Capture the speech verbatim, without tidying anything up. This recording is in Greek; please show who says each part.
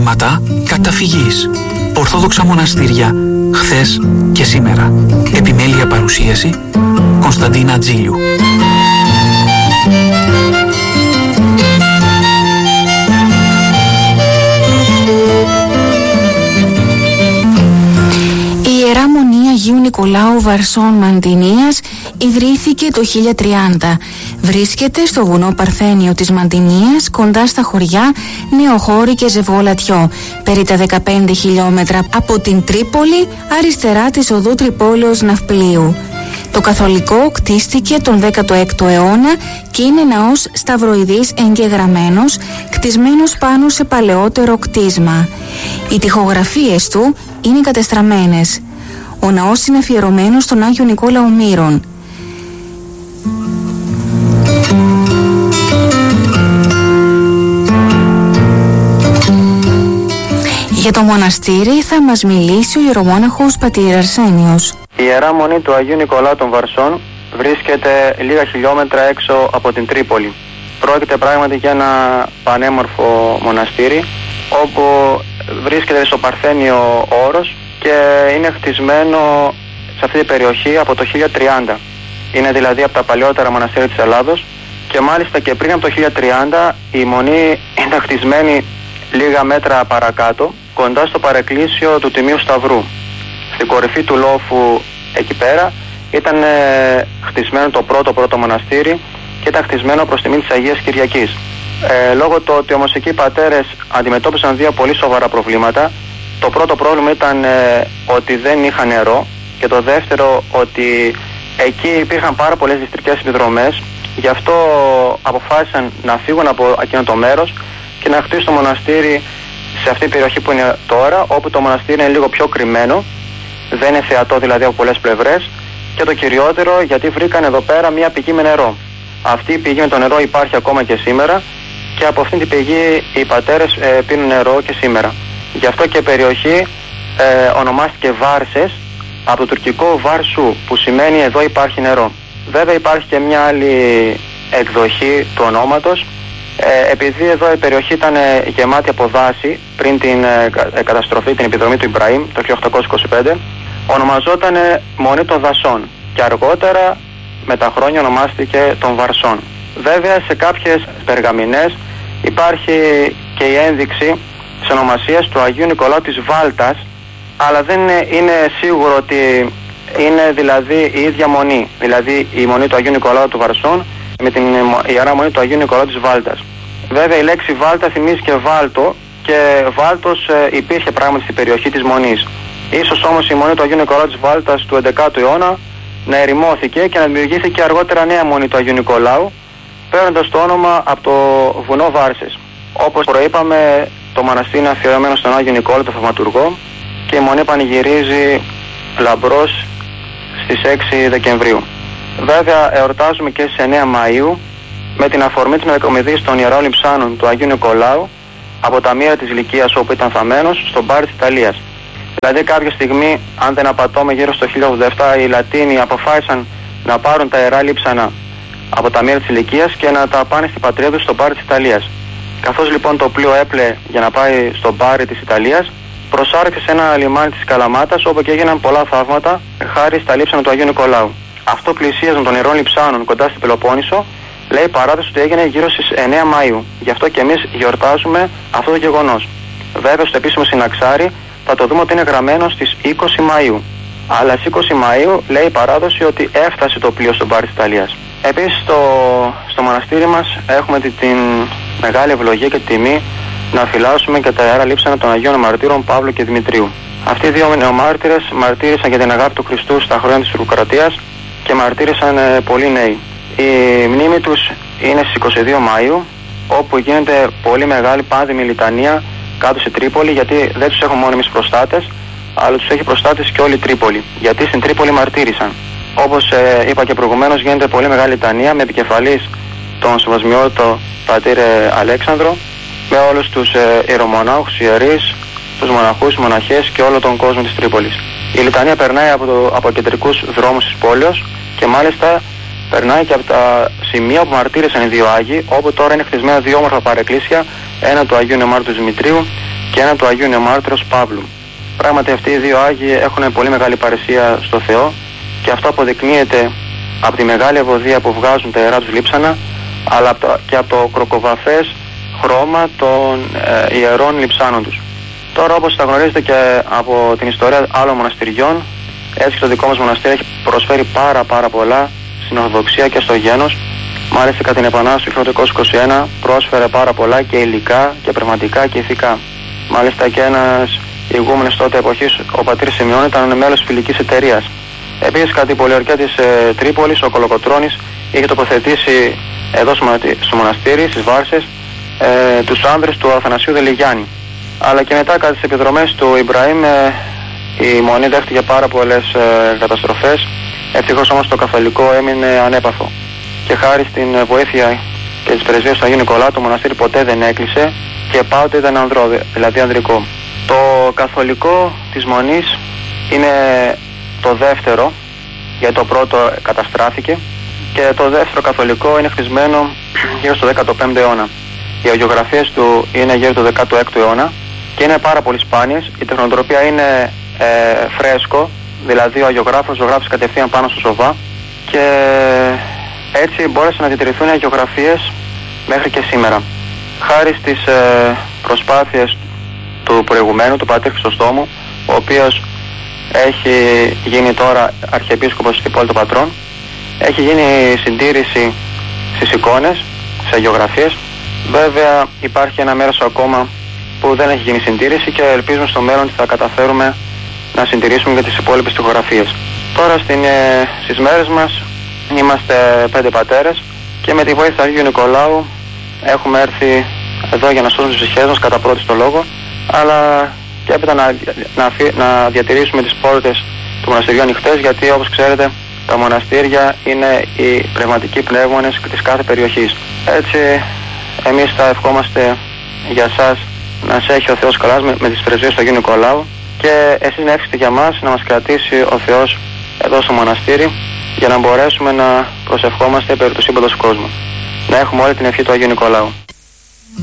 Speaker 1: Βήματα καταφυγής. Ορθόδοξα μοναστήρια, χθες και σήμερα. Επιμέλεια παρουσίαση Κωνσταντίνα Τζίλιου.
Speaker 2: Η Ιερά Μονή Αγίου Νικολάου Βαρσών Μαντινίας ιδρύθηκε το χίλια τριάντα. Βρίσκεται στο βουνό Παρθένιο της Μαντινίας, κοντά στα χωριά Νεοχώρη και Ζευγολατιό, περί τα δεκαπέντε χιλιόμετρα από την Τρίπολη, αριστερά της οδού Τρυπόλεως Ναυπλίου. Το καθολικό κτίστηκε τον δέκατο έκτο αιώνα και είναι ναός σταυροειδής εγγεγραμμένος, κτισμένος πάνω σε παλαιότερο κτίσμα. Οι τοιχογραφίες του είναι κατεστραμμένες. Ο ναός είναι αφιερωμένος στον Άγιο Νικόλαο Μύρον. Για το μοναστήρι θα μας μιλήσει ο ιερομόναχος πατήρ Αρσένιος.
Speaker 3: Η Ιερά Μονή του Αγίου Νικολάου των Βαρσών βρίσκεται λίγα χιλιόμετρα έξω από την Τρίπολη. Πρόκειται πράγματι για ένα πανέμορφο μοναστήρι, όπου βρίσκεται στο Παρθένιο όρος και είναι χτισμένο σε αυτή την περιοχή από το χίλια τριάντα. Είναι δηλαδή από τα παλιότερα μοναστήρια της Ελλάδος και μάλιστα και πριν από το χίλια τριάντα η Μονή ήταν χτισμένη λίγα μέτρα παρακάτω, κοντά στο παρεκκλήσιο του Τιμίου Σταυρού. Στην κορυφή του λόφου εκεί πέρα ήταν ε, χτισμένο το πρώτο πρώτο μοναστήρι και ήταν χτισμένο προς τιμή της Αγίας Κυριακής. Ε, λόγω του ότι όμως εκεί οι πατέρες αντιμετώπισαν δύο πολύ σοβαρά προβλήματα. Το πρώτο πρόβλημα ήταν ε, ότι δεν είχαν νερό και το δεύτερο ότι εκεί υπήρχαν πάρα πολλές διστρικές επιδρομές. Γι' αυτό αποφάσισαν να φύγουν από εκείνο το μέρος και να χτίσουν το μοναστήρι σε αυτή την περιοχή που είναι τώρα, όπου το μοναστήρι είναι λίγο πιο κρυμμένο, δεν είναι θεατό δηλαδή από πολλές πλευρές, και το κυριότερο γιατί βρήκαν εδώ πέρα μια πηγή με νερό. Αυτή η πηγή με το νερό υπάρχει ακόμα και σήμερα και από αυτήν την πηγή οι πατέρες ε, πίνουν νερό και σήμερα. Γι' αυτό και η περιοχή ε, ονομάστηκε Βάρσες από το τουρκικό Βάρσου, που σημαίνει εδώ υπάρχει νερό. Βέβαια υπάρχει και μια άλλη εκδοχή του ονόματος. Ε, επειδή εδώ η περιοχή ήταν ε, γεμάτη από δάση πριν την ε, καταστροφή, την επιδρομή του Ιμπραήμ το χίλια οκτακόσια είκοσι πέντε, ονομαζόταν ε, Μονή των Δασών και αργότερα με τα χρόνια ονομάστηκε των Βαρσών. Βέβαια σε κάποιες περγαμηνές υπάρχει και η ένδειξη της ονομασίας του Αγίου Νικολάου της Βάλτας, αλλά δεν είναι, είναι σίγουρο ότι είναι δηλαδή η ίδια μονή, δηλαδή η Μονή του Αγίου Νικολάου του Βαρσών με την Ιερά Μονή του Αγίου Νικολάου της Βάλτας. Βέβαια η λέξη Βάλτα θυμίζει και Βάλτο και Βάλτος ε, υπήρχε πράγματι στην περιοχή της Μονής. Ίσως όμως η Μονή του Αγίου Νικολάου της Βάλτας του έντεκατου αιώνα να ερημώθηκε και να δημιουργήθηκε αργότερα νέα Μονή του Αγίου Νικολάου, παίρνοντας το όνομα από το βουνό Βάρσες. Όπως προείπαμε, το μοναστήρι είναι αφιερωμένο στον Άγιο Νικόλαο τον Θαυματουργό και η Μονή πανηγυρίζει λαμπρός στις έξι Δεκεμβρίου. Βέβαια εορτάζουμε και στις εννέα Μαΐου με την αφορμή της μετακομιδής των Ιερών Λειψάνων του Αγίου Νικολάου από τα μοίρα της Λυκίας, όπου ήταν θαμμένος, στον Πάρη της Ιταλίας. Δηλαδή κάποια στιγμή, αν δεν απατώμε, γύρω στο χίλια ογδόντα επτά οι Λατίνοι αποφάσισαν να πάρουν τα Ιερά Λείψανα από τα μοίρα της Λυκίας και να τα πάνε στην πατρίδα τους στον Πάρη της Ιταλίας. Καθώς λοιπόν το πλοίο έπλε για να πάει στον Πάρη της Ιταλίας, προσάρκησε σε ένα λιμάνι της Καλαμάτας, όπου και έγιναν πολλά θαύματα χάρη στα λείψανα του Αγίου Νικολάου. Αυτό πλησίαζαν των Ιερών Λειψάνων κοντά στην Πελοπόννησο, λέει η παράδοση ότι έγινε γύρω στις εννέα Μαΐου. Γι' αυτό και εμείς γιορτάζουμε αυτό το γεγονός. Βέβαια στο επίσημο συναξάρι θα το δούμε ότι είναι γραμμένο στις είκοσι Μαΐου. Αλλά στις είκοσι Μαΐου λέει η παράδοση ότι έφτασε το πλοίο στον Πάρη της Ιταλίας. Επίσης στο, στο μοναστήρι μας έχουμε την, την μεγάλη ευλογία και τιμή να φυλάσσουμε και τα Ιερά Λείψανα των Αγίων Μαρτύρων Παύλου και Δημητρίου. Αυτοί οι δύο νεομάρτυρες μαρτύρησαν για την αγάπη του Χριστού στα χρόνια της Τουρκοκρατίας και μαρτύρησαν ε, πολλοί νέοι. Η μνήμη τους είναι στις είκοσι δύο Μαΐου, όπου γίνεται πολύ μεγάλη πάνδημη λιτανία κάτω στη Τρίπολη, γιατί δεν τους έχουν μόνο εμείς προστάτες, αλλά τους έχει προστάτες και όλη η Τρίπολη, γιατί στην Τρίπολη μαρτύρησαν. Όπως ε, είπα και προηγουμένως, γίνεται πολύ μεγάλη λιτανία με επικεφαλής τον Σεβασμιότο πατήρ Αλέξανδρο, με όλους τους ε, ιερομονάχους, ιερείς, τους μοναχούς, μοναχές και όλο τον κόσμο της Τρίπολης. Η λιτανία περνάει από, το, από κεντρικούς δρόμους της πόλεως και μάλιστα περνάει και από τα σημεία που μαρτύρησαν οι δύο Άγιοι, όπου τώρα είναι χτισμένα δύο όμορφα παρεκκλήσια, ένα του Αγίου Νεομάρτου του Δημητρίου και ένα του Αγίου Νεομάρτυρος Παύλου. Πράγματι αυτοί οι δύο Άγιοι έχουν πολύ μεγάλη παρησία στο Θεό και αυτό αποδεικνύεται από τη μεγάλη ευωδία που βγάζουν τα ιερά τους λείψανα, αλλά και από το κροκοβαφές χρώμα των ε, ιερών λειψάνων τους. Τώρα, όπως τα γνωρίζετε και από την ιστορία άλλων μοναστηριών, έτσι και το δικό μας μοναστήρι έχει προσφέρει πάρα πάρα πολλά στην Ορθοδοξία και στο γένος. Μάλιστα κατά την Επανάσταση του χίλια οκτακόσια είκοσι ένα πρόσφερε πάρα πολλά και υλικά και πνευματικά και ηθικά. Μάλιστα και ένας ηγούμενος τότε εποχής, ο πατήρ Σημειών, ήταν μέλος φιλικής εταιρείας. Επίσης κατά την πολιορκία της ε, Τρίπολης, ο Κολοκοτρώνης είχε τοποθετήσει εδώ στο μοναστήρι, στις Βάρσες, ε, τους άνδρες του Αθανασίου Δελιγιάννη. Αλλά και μετά κατά τις επιδρομές του Ιμπραήμ ε, η Μονή δέχτηκε πάρα πολλές ε, καταστροφές. Ευτυχώς όμως το καθολικό έμεινε ανέπαφο. Και χάρη στην βοήθεια και τις πρεσβείες του Αγίου Νικολάου, το μοναστήρι ποτέ δεν έκλεισε και πάντοτε ήταν ανδρό, δηλαδή ανδρικό. Το καθολικό της Μονής είναι το δεύτερο, γιατί το πρώτο καταστράφηκε, και το δεύτερο καθολικό είναι χτισμένο γύρω στο δέκατο πέμπτο αιώνα. Οι αγιογραφίες του είναι γύρω στο δέκατο έκτο αιώνα και είναι πάρα πολύ σπάνιες. Η τεχνοτροπία είναι ε, φρέσκο, δηλαδή ο αγιογράφος ζωγράφησε κατευθείαν πάνω στο σοβά και έτσι μπόρεσαν να διατηρηθούν οι αγιογραφίες μέχρι και σήμερα. Χάρη στις ε, προσπάθειες του προηγουμένου, του πατήρ Χρυσοστόμου, ο οποίος έχει γίνει τώρα αρχιεπίσκοπος της Πόλης των Πατρών, έχει γίνει συντήρηση στις εικόνες, στις αγιογραφίες. Βέβαια υπάρχει ένα μέρος ακόμα που δεν έχει γίνει συντήρηση και ελπίζουμε στο μέλλον ότι θα καταφέρουμε να συντηρήσουμε και τις υπόλοιπες τοιχογραφίες. Τώρα στην, ε, στις μέρες μας είμαστε πέντε πατέρες και με τη βοήθεια του Αγίου Νικολάου έχουμε έρθει εδώ για να σώσουμε τις ψυχές μας κατά πρώτη στο λόγο, αλλά και έπειτα να, να, να διατηρήσουμε τις πόρτες του μοναστηριού ανοιχτές, γιατί όπως ξέρετε τα μοναστήρια είναι οι πνευματικοί πνεύμονες της κάθε περιοχής. Έτσι εμείς θα ευχόμαστε για σας να σε έχει ο Θεός καλά με, με τις πρεσβείες του Αγίου Νικολάου και εσείς να εύχεστε για μας να μας κρατήσει ο Θεός εδώ στο μοναστήρι για να μπορέσουμε να προσευχόμαστε περί του σύμπαντος κόσμου. Να έχουμε όλη την ευχή του Αγίου Νικολάου.